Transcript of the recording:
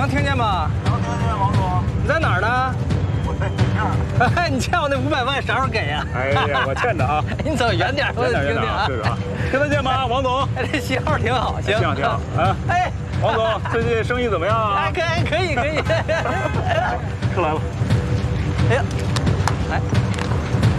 能听见吗？ 能听见，王总。 你在哪儿呢？ 我在对面。 你欠我那500万啥时候给呀？ 哎呀，我欠的啊。 你走远点，我听听啊。 是啊，听得见吗，王总？ 哎，这信号挺好，行。 挺好啊。 哎， 王总，最近生意怎么样啊？ 哎，可以。 车来了。 哎呀，来。